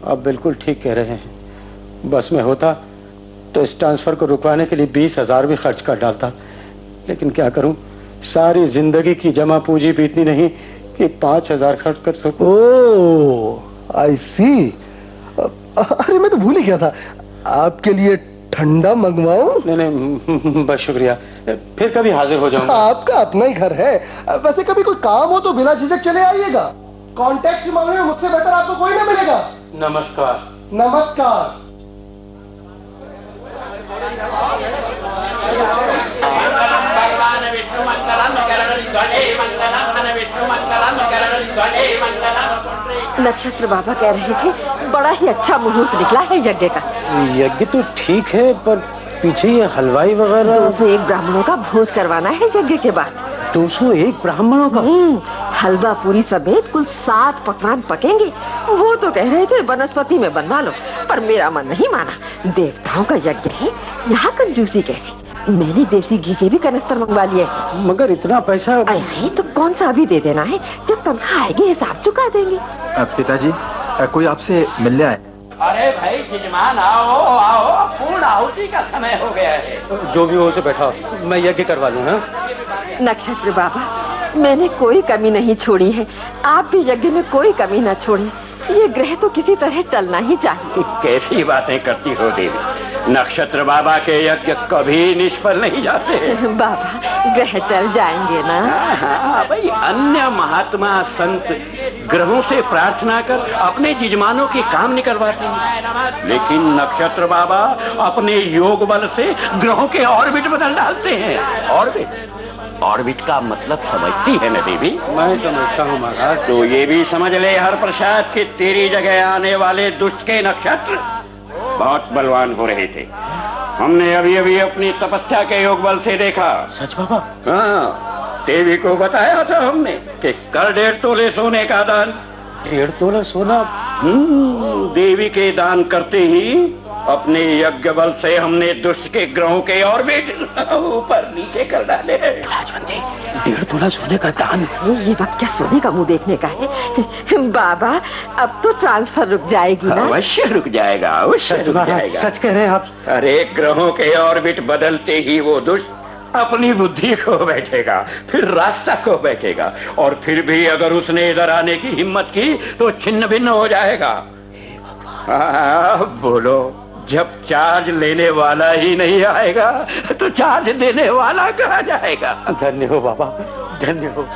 आप बिल्कुल ठीक कह रहे हैं। बस में होता तो इस ट्रांसफर को रुकवाने के लिए 20,000 भी खर्च कर डालता, लेकिन क्या करूं, सारी जिंदगी की जमा पूंजी भी इतनी नहीं कि 5,000 खर्च कर सकूं। ओह, आई सी। अरे मैं तो भूल ही गया था, आपके लिए ठंडा मंगवाऊं? नहीं, बस शुक्रिया, फिर कभी हाजिर हो जाऊंगा। आपका अपना ही घर है। वैसे कभी कोई काम हो तो बिना झिझक चले आइएगा। कॉन्टैक्ट से मांगने में मुझसे बेहतर आपको कोई ना मिलेगा। नमस्कार। नमस्कार। नक्षत्र बाबा कह रहे थे बड़ा ही अच्छा मुहूर्त निकला है यज्ञ का। यज्ञ तो ठीक है, पर पीछे ये हलवाई वगैरह। 201 ब्राह्मणों का भोज करवाना है यज्ञ के बाद। 201 ब्राह्मणों का? हलवा पूरी समेत कुल 7 पकवान पकेंगे। वो तो कह रहे थे वनस्पति में बनवा लो, पर मेरा मन नहीं माना। देवताओं का यज्ञ है, यहाँ कंजूसी कैसी। मैंने देसी घी के भी कनस्तर मंगवा लिए। मगर इतना पैसा? अरे तो कौन सा अभी दे देना है, जब तनख्वाह आएगी हिसाब चुका देंगे। पिताजी, कोई आपसे मिलने आए। अरे भाई जजमान, आओ आओ, पूर्ण आहुति का समय हो गया है। जो भी हो उसे बैठाओ, मैं यज्ञ करवा लूं। हाँ? नक्षत्र बाबा, मैंने कोई कमी नहीं छोड़ी है, आप भी यज्ञ में कोई कमी न छोड़े। ये ग्रह तो किसी तरह चलना ही चाहिए। कैसी बातें करती हो देवी, नक्षत्र बाबा के यज्ञ कभी निष्फल नहीं जाते। बाबा, ग्रह चल जाएंगे ना? हाँ भाई, अन्य महात्मा संत ग्रहों से प्रार्थना कर अपने यजमानों के काम निकलवाते हैं, लेकिन नक्षत्र बाबा अपने योग बल से ग्रहों के ऑर्बिट बदल डालते हैं। ऑर्बिट का मतलब समझती है ना देवी? मैं समझता हूँ महाराज। तो ये भी समझ ले हर प्रसाद कि तेरी जगह आने वाले दुष्ट के नक्षत्र बहुत बलवान हो रहे थे। हमने अभी अभी अपनी तपस्या के योग बल से देखा। सच बाबा? हाँ, देवी को बताया था हमने कि कर 1.5 तोले सोने का दान। 1.5 तोला सोना? देवी के दान करते ही अपने यज्ञ बल से हमने दुष्ट के ग्रहों के ऑर्बिट ऊपर नीचे कर डाले। 1.5 तोला सोने का दान? ये वक्त क्या सोने का मुंह देखने का है? बाबा, अब तो ट्रांसफर रुक जाएगी ना? अवश्य रुक जाएगा, अवश्य रुक जाएगा। सच कह रहे हैं आप? अरे ग्रहों के ऑर्बिट बदलते ही वो दुष्ट अपनी बुद्धि खो बैठेगा, फिर रास्ता खो बैठेगा, और फिर भी अगर उसने इधर आने की हिम्मत की तो छिन्न भिन्न हो जाएगा। बोलो, जब चार्ज लेने वाला ही नहीं आएगा तो चार्ज देने वाला कहाँ जाएगा? धन्य हो बाबा, धन्य हो।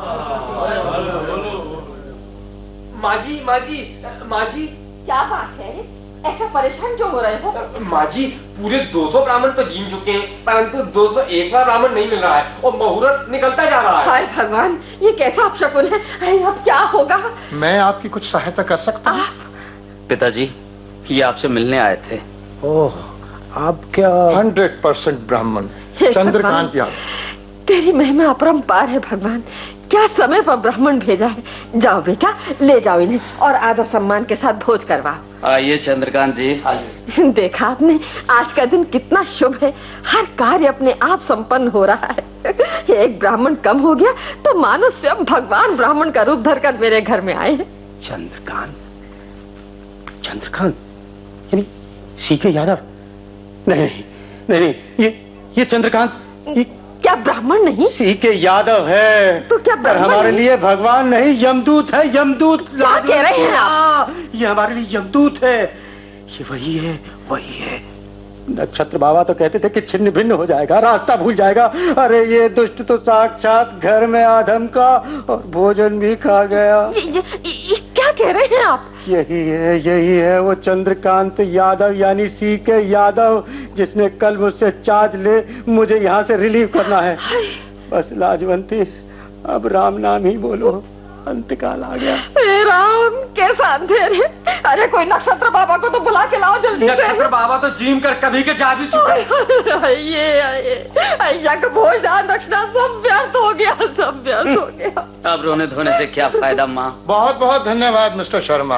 माजी, माजी, माजी। क्या बात है, ऐसा परेशान क्यों हो रहे हो? माजी, पूरे 200 ब्राह्मण तो जीन चुके हैं, परंतु 201वां ब्राह्मण नहीं मिल रहा है और मुहूर्त निकलता जा रहा है। हाय भगवान, ये कैसा अपशकुन है। अब क्या होगा? मैं आपकी कुछ सहायता कर सकता हूँ? पिताजी, ये आपसे मिलने आए थे। ओह, आप क्या? 100% ब्राह्मण, चंद्रकांत यादव। तेरी महिमा अपरंपार है भगवान, क्या समय पर ब्राह्मण भेजा है। जाओ बेटा, ले जाओ इन्हें और आदर सम्मान के साथ भोज करवाओ। आइए चंद्रकांत जी। देखा आपने, आज का दिन कितना शुभ है। हर कार्य अपने आप संपन्न हो रहा है। एक ब्राह्मण कम हो गया तो मानो स्वयं भगवान ब्राह्मण का रूप धरकर मेरे घर में आए हैं। चंद्रकांत? चंद्रकांत यानी सीके यादव? नहीं नहीं नहीं, ये चंद्रकांत क्या ब्राह्मण नहीं? सीके यादव है। तो क्या ब्राह्मण? हमारे लिए भगवान नहीं, यमदूत है, यमदूत। क्या कह रहे हैं आप? ये हमारे लिए यमदूत है। ये वही है, वही है। नक्षत्र बाबा तो कहते थे कि छिन्न भिन्न हो जाएगा, रास्ता भूल जाएगा। अरे ये दुष्ट तो साक्षात घर में आधम का और भोजन भी खा गया। ये क्या कह रहे हैं आप? यही है वो चंद्रकांत यादव यानी सीके यादव, जिसने कल मुझसे चार्ज ले मुझे यहाँ से रिलीव करना है। बस लाजवंती, अब राम नाम ही बोलो, अंतकाल आ गया। हे राम, कैसा अंधेर है। अरे कोई नक्षत्र बाबा को तो बुला के लाओ जल्दी से। नक्षत्र बाबा तो जीम कर कभी के जा भी चुके। ये यज्ञ भोज दान दक्षिणा सब व्यर्थ हो गया, सब व्यर्थ हो गया। अब रोने धोने से क्या फायदा माँ? बहुत बहुत धन्यवाद मिस्टर शर्मा।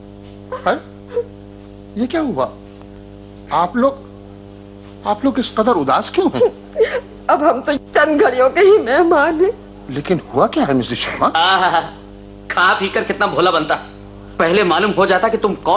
ये क्या हुआ? आप लोग इस कदर उदास क्यों हैं? अब हम तो चंद घड़ियों के ही मेहमान हैं। लेकिन हुआ क्या है मिसेस शर्मा? खा पी कर कितना भोला बनता, पहले मालूम हो जाता कि तुम कौन